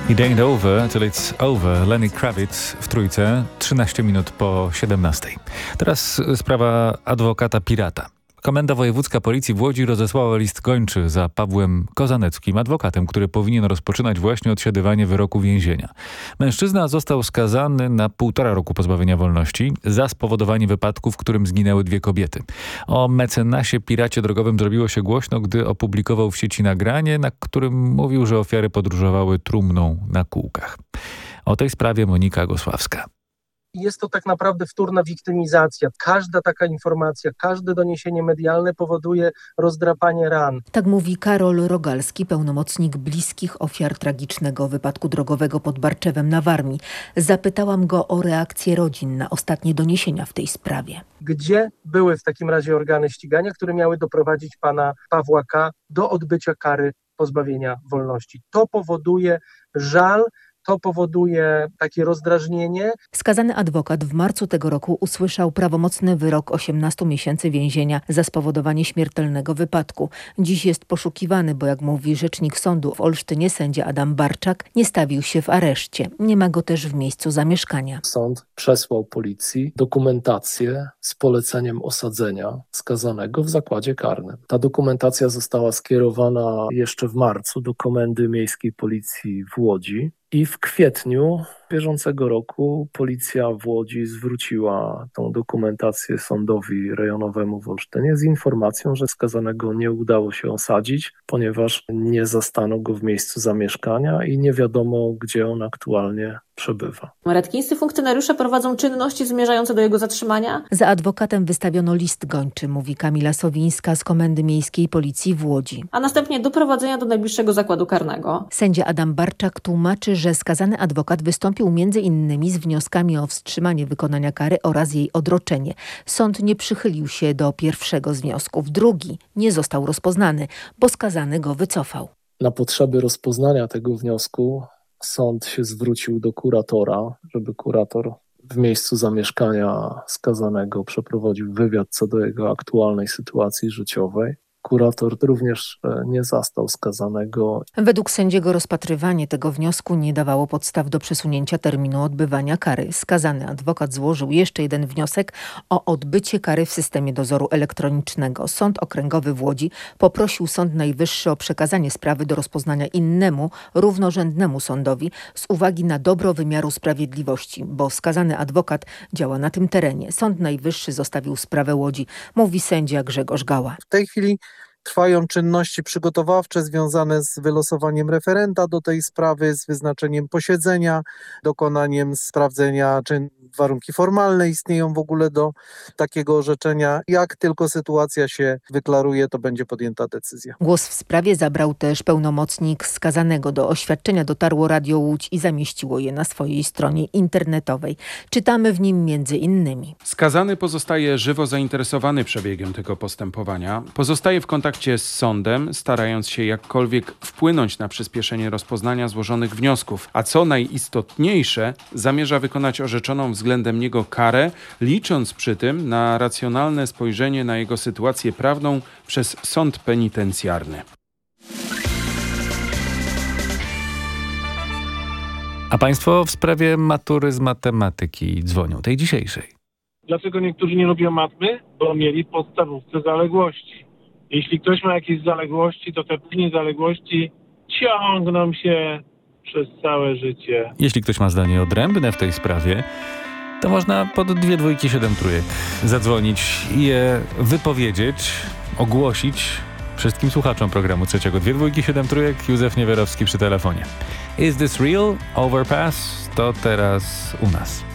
It ain't over till it's over. Lenny Kravitz w Trójce, 13 minut po 17. Teraz sprawa adwokata pirata. Komenda Wojewódzka Policji w Łodzi rozesłała list gończy za Pawłem Kozaneckim, adwokatem, który powinien rozpoczynać właśnie odsiadywanie wyroku więzienia. Mężczyzna został skazany na 1,5 roku pozbawienia wolności za spowodowanie wypadku, w którym zginęły 2 kobiety. O mecenasie piracie drogowym zrobiło się głośno, gdy opublikował w sieci nagranie, na którym mówił, że ofiary podróżowały trumną na kółkach. O tej sprawie Monika Gosławska. Jest to tak naprawdę wtórna wiktymizacja. Każda taka informacja, każde doniesienie medialne powoduje rozdrapanie ran. Tak mówi Karol Rogalski, pełnomocnik bliskich ofiar tragicznego wypadku drogowego pod Barczewem na Warmii. Zapytałam go o reakcję rodzin na ostatnie doniesienia w tej sprawie. Gdzie były w takim razie organy ścigania, które miały doprowadzić pana Pawła K. do odbycia kary pozbawienia wolności? To powoduje żal, to powoduje takie rozdrażnienie. Skazany adwokat w marcu tego roku usłyszał prawomocny wyrok 18 miesięcy więzienia za spowodowanie śmiertelnego wypadku. Dziś jest poszukiwany, bo jak mówi rzecznik sądu w Olsztynie, sędzia Adam Barczak, nie stawił się w areszcie. Nie ma go też w miejscu zamieszkania. Sąd przesłał policji dokumentację z poleceniem osadzenia skazanego w zakładzie karnym. Ta dokumentacja została skierowana jeszcze w marcu do Komendy Miejskiej Policji w Łodzi. I w kwietniu bieżącego roku policja w Łodzi zwróciła tą dokumentację sądowi rejonowemu w Olsztynie z informacją, że skazanego nie udało się osadzić, ponieważ nie zastano go w miejscu zamieszkania i nie wiadomo, gdzie on aktualnie przebywa. Redkińscy funkcjonariusze prowadzą czynności zmierzające do jego zatrzymania? Za adwokatem wystawiono list gończy, mówi Kamila Sowińska z Komendy Miejskiej Policji w Łodzi. A następnie doprowadzenia do najbliższego zakładu karnego. Sędzia Adam Barczak tłumaczy, że skazany adwokat wystąpił m.in. z wnioskami o wstrzymanie wykonania kary oraz jej odroczenie. Sąd nie przychylił się do pierwszego z wniosków. Drugi nie został rozpoznany, bo skazany go wycofał. Na potrzeby rozpoznania tego wniosku sąd się zwrócił do kuratora, żeby kurator w miejscu zamieszkania skazanego przeprowadził wywiad co do jego aktualnej sytuacji życiowej. Kurator również nie zastał skazanego. Według sędziego rozpatrywanie tego wniosku nie dawało podstaw do przesunięcia terminu odbywania kary. Skazany adwokat złożył jeszcze jeden wniosek o odbycie kary w systemie dozoru elektronicznego. Sąd Okręgowy w Łodzi poprosił Sąd Najwyższy o przekazanie sprawy do rozpoznania innemu, równorzędnemu sądowi z uwagi na dobro wymiaru sprawiedliwości, bo skazany adwokat działa na tym terenie. Sąd Najwyższy zostawił sprawę Łodzi, mówi sędzia Grzegorz Gała. W tej chwili trwają czynności przygotowawcze związane z wylosowaniem referenta do tej sprawy, z wyznaczeniem posiedzenia, dokonaniem sprawdzenia, czy warunki formalne istnieją w ogóle do takiego orzeczenia. Jak tylko sytuacja się wyklaruje, to będzie podjęta decyzja. Głos w sprawie zabrał też pełnomocnik skazanego. Do oświadczenia dotarło Radio Łódź i zamieściło je na swojej stronie internetowej. Czytamy w nim m.in. Skazany pozostaje żywo zainteresowany przebiegiem tego postępowania. Pozostaje w kontakcie z sądem, starając się jakkolwiek wpłynąć na przyspieszenie rozpoznania złożonych wniosków, a co najistotniejsze, zamierza wykonać orzeczoną względem niego karę, licząc przy tym na racjonalne spojrzenie na jego sytuację prawną przez sąd penitencjarny. A państwo w sprawie matury z matematyki dzwonią, tej dzisiejszej. Dlaczego niektórzy nie lubią matmy? Bo mieli w podstawówce zaległości. Jeśli ktoś ma jakieś zaległości, to te później zaległości ciągną się przez całe życie. Jeśli ktoś ma zdanie odrębne w tej sprawie, to można pod 2 dwójki 7 trójek zadzwonić i je wypowiedzieć, ogłosić wszystkim słuchaczom programu Trzeciego. 2 dwójki 7 trójek, Józef Niewiarowski przy telefonie. Is this real? Overpass? To teraz u nas.